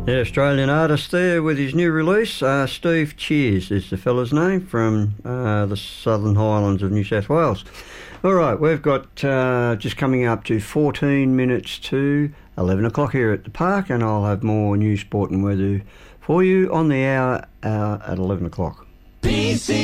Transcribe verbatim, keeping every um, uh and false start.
The Australian artist there with his new release, uh, Steve Cheers is the fella's name, from uh, the Southern Highlands of New South Wales. All right, we've got uh, just coming up to fourteen minutes to eleven o'clock here at the park, and I'll have more news, sport and weather for you on the hour uh, at eleven o'clock. P C